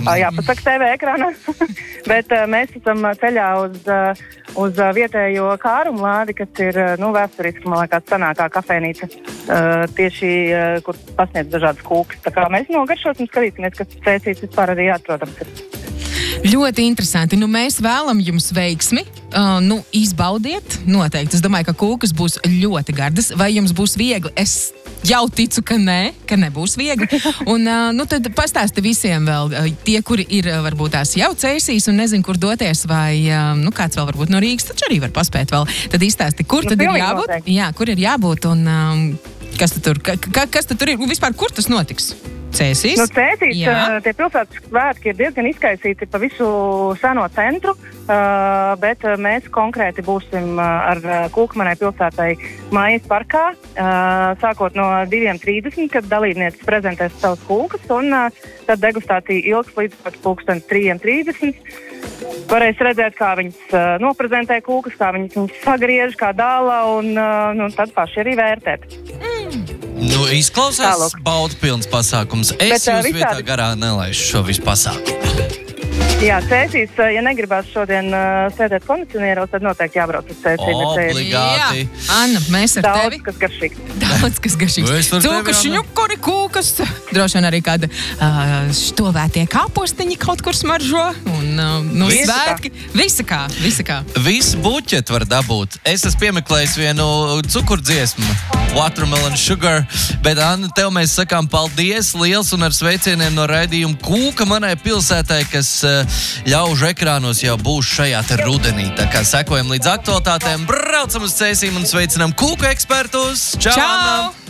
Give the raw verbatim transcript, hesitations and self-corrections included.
jāpasaka T V ekrānā, bet uh, mēs esam ceļā uz, uh, uz uh, vietējo kārumu lādi, kas ir, uh, nu, vēsturiski, man liekas, senākā kafejnīca, uh, tieši, uh, kur pasniedz dažādas kūkas. Tā kā mēs nogaršosim, skatīsimies, kas cēsīs vispār arī jāatrodams ir. Ļoti interesanti. Nu, mēs vēlam jums veiksmi. Uh, nu, izbaudiet noteikti. Es domāju, ka kūkas būs ļoti gardas. Vai jums būs viegli? Es jau ticu, ka nē, ka nebūs viegli. Un, uh, nu, tad pastāsti visiem vēl, uh, tie, kuri ir, uh, varbūt tās jau cēsīs un nezin, kur doties, vai, uh, nu, kāds vēl varbūt no Rīgas, taču arī var paspēt vēl. Tad izstāsti, kur Nu, tad ir pilnīgi jābūt? noteikti. Jā, kur ir jābūt un um, kas tad tur, ka, ka, kas tad tur ir? Un vispār, kur tas notiks? Cēsīs? Nu, Cēsīs, Jā. uh, tie pilsētas svētki ir diezgan izkaisīti pa visu seno centru, uh, bet uh, mēs konkrēti būsim uh, ar uh, Kūkmanai pilsētai Mājas parkā, uh, sākot no diviem trīsdesmit, kad dalībnieces prezentēs savus kūkas, un uh, tad degustācija ilgs līdz pat pulkstens trīs trīsdesmit. Varēs redzēt, kā viņas uh, noprezentē kūkas, kā viņas, viņas sagriež, kā dala, un uh, nu, tad paši arī vērtēt. Nu, izklausās Tālāk. baudpilns pasākums. Es Bet, ā, jūs vietā visādi- garā nelaišu šo visu pasākumu. Jā, Cēsīs, uh, ja negribās šodien uh, sēdēt kondicionieros, tad noteikti jābrauc uz Cēsīm. Obligāti. Jā. Anna, mēs ar Daudz, tevi. kas garšīgs. Daudz, kas garšīgs. Nu, es varu tevi, Cūkas, Anna. šņukuri, kūkas. Droši vien arī kāda uh, štovētie kāpostiņi kaut kur smaržo. Un, uh, nu, Visa svētki. Visa kā, visa kā. Visu buķetu var dabūt. Es esmu piemeklējis vienu cukurdziesmu, Watermelon Sugar, bet, Anna, tev mēs sakām paldies liels un ar sveicieniem no raidījuma Kūka manai pilsētai, kas uh, ļaužu ekrānos jau būs šajā te rudenī. Tā kā sekojam līdz aktualitātēm, braucam uz Cēsīm un sveicinām Kūka ekspertus. Čau! Čau!